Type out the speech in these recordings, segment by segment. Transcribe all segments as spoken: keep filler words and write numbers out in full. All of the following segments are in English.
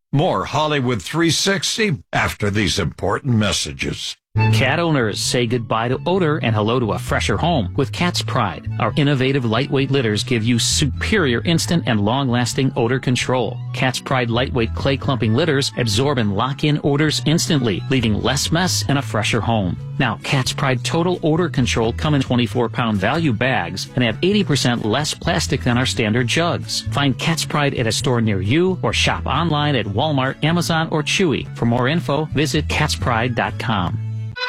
More Hollywood three sixty after these important messages. Cat owners, say goodbye to odor and hello to a fresher home with Cat's Pride. Our innovative lightweight litters give you superior instant and long-lasting odor control. Cat's Pride lightweight clay clumping litters absorb and lock in odors instantly, leaving less mess and a fresher home. Now, Cat's Pride Total Odor Control come in twenty-four pound value bags and have eighty percent less plastic than our standard jugs. Find Cat's Pride at a store near you or shop online at Walmart, Amazon, or Chewy. For more info, visit cats pride dot com.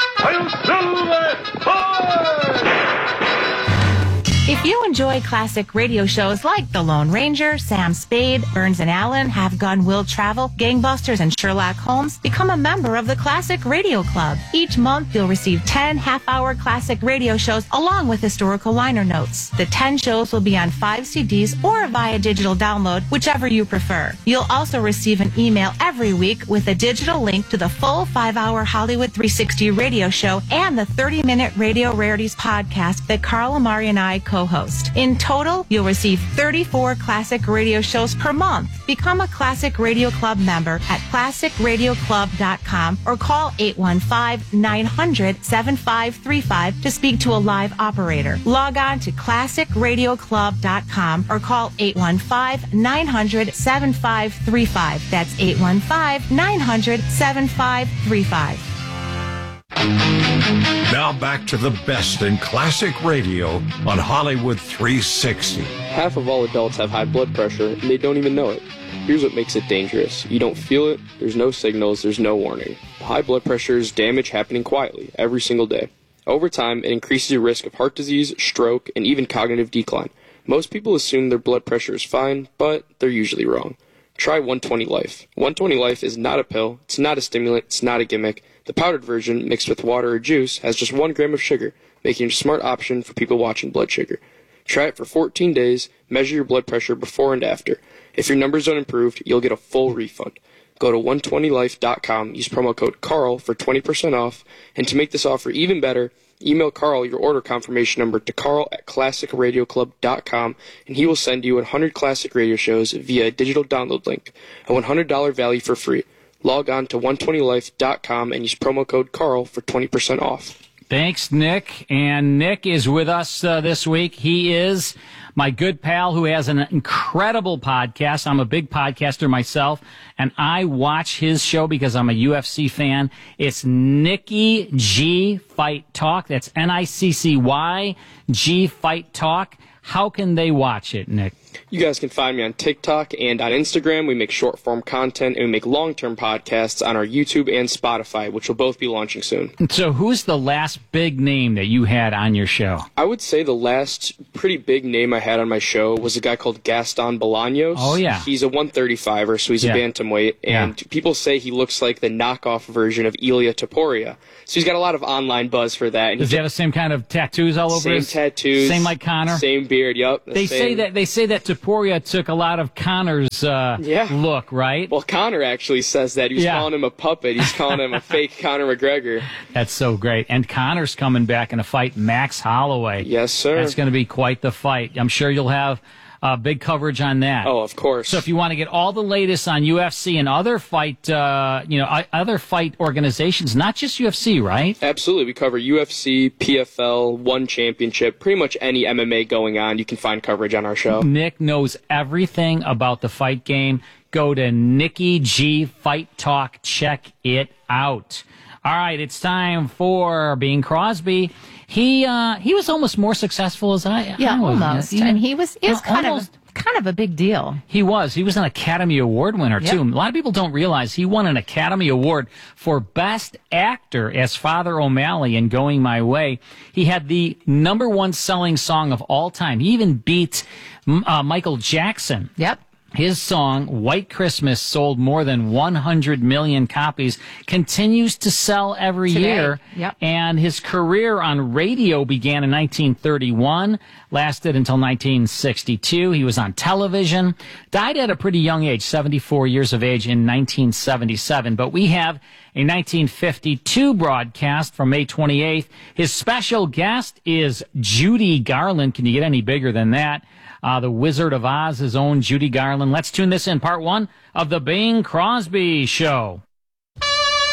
If you enjoy classic radio shows like The Lone Ranger, Sam Spade, Burns and Allen, Have Gun Will Travel, Gangbusters, and Sherlock Holmes, become a member of the Classic Radio Club. Each month, you'll receive ten half-hour classic radio shows along with historical liner notes. The ten shows will be on five C Ds or via digital download, whichever you prefer. You'll also receive an email every week with a digital link to the full five-hour Hollywood three sixty radio show and the thirty minute Radio Rarities podcast that Carl Amari and I co host. In total, you'll receive thirty-four classic radio shows per month. Become a Classic Radio Club member at classic radio club dot com or call eight one five, nine hundred, seven five three five to speak to a live operator. Log on to classic radio club dot com or call eight one five, nine hundred, seven five three five. That's eight one five, nine hundred, seven five three five. Now back to the best in classic radio on Hollywood three sixty. Half of all adults have high blood pressure, and they don't even know it. Here's what makes it dangerous. You don't feel it, there's no signals, there's no warning. High blood pressure is damage happening quietly, every single day. Over time, it increases your risk of heart disease, stroke, and even cognitive decline. Most people assume their blood pressure is fine, but they're usually wrong. Try one twenty Life. one twenty Life is not a pill, it's not a stimulant, it's not a gimmick. The powdered version, mixed with water or juice, has just one gram of sugar, making it a smart option for people watching blood sugar. Try it for fourteen days, measure your blood pressure before and after. If your numbers don't improve, you'll get a full refund. Go to one twenty life dot com, use promo code CARL for twenty percent off, and to make this offer even better, email Carl your order confirmation number to carl at classic radio club dot com, and he will send you one hundred classic radio shows via a digital download link, a one hundred dollars value for free. Log on to one twenty life dot com and use promo code CARL for twenty percent off. Thanks, Nick. And Nick is with us uh, this week. He is my good pal who has an incredible podcast. I'm a big podcaster myself, and I watch his show because I'm a U F C fan. It's Nicky G Fight Talk. That's N I C C Y G Fight Talk. How can they watch it, Nick? You guys can find me on TikTok and on Instagram. We make short-form content, and we make long-term podcasts on our YouTube and Spotify, which will both be launching soon. So who's the last big name that you had on your show? I would say the last pretty big name I had on my show was a guy called Gaston Bolaños. Oh, yeah. He's a one thirty-fiver, so he's yeah. a bantamweight, and yeah. people say he looks like the knockoff version of Ilia Topuria. So he's got a lot of online buzz for that. And Does he have the same kind of tattoos all over same his? Same tattoos. Same like Conor? Same beard, yep. They same. say that they say that Topuria took a lot of Conor's uh, yeah. look, right? Well, Conor actually says that. He was yeah. calling him a puppet. He's calling him a fake Conor McGregor. That's so great. And Conor's coming back in a fight, Max Holloway. Yes, sir. That's going to be quite the fight. I'm sure you'll have uh, big coverage on that. Oh, of course. So if you want to get all the latest on U F C and other fight, uh, you know, other fight organizations, not just U F C, right? Absolutely. We cover U F C, P F L, One Championship, pretty much any M M A going on. You can find coverage on our show. Nick knows everything about the fight game. Go to Nicky G Fight Talk. Check it out. All right, it's time for Bing Crosby. He uh, he was almost more successful as I. Yeah, I was. almost. You know, and he was he was kind almost. of kind of a big deal. He was. He was an Academy Award winner, yep. too. A lot of people don't realize he won an Academy Award for Best Actor as Father O'Malley in Going My Way. He had the number one selling song of all time. He even beat uh, Michael Jackson. Yep. His song, White Christmas, sold more than one hundred million copies, continues to sell every Today. year. Yep. And his career on radio began in nineteen thirty-one, lasted until nineteen sixty-two. He was on television, died at a pretty young age, seventy-four years of age in nineteen seventy-seven. But we have a nineteen fifty-two broadcast from May twenty-eighth. His special guest is Judy Garland. Can you get any bigger than that? uh, the Wizard of Oz's own Judy Garland. Let's tune this in, part one of the Bing Crosby Show.